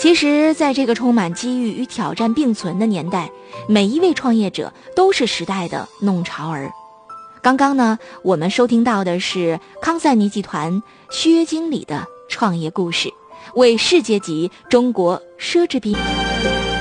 其实在这个充满机遇与挑战并存的年代，每一位创业者都是时代的弄潮儿。刚刚呢，我们收听到的是康赛尼集团薛经理的创业故事，为世界级中国奢侈品